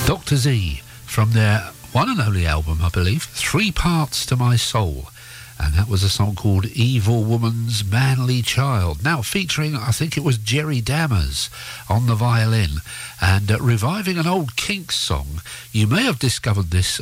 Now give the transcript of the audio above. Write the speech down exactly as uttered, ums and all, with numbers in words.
Doctor Z from their one and only album, I believe, Three Parts to My Soul. And that was a song called Evil Woman's Manly Child. Now featuring, I think it was Jerry Dammers on the violin. And uh, reviving an old Kinks song. You may have discovered this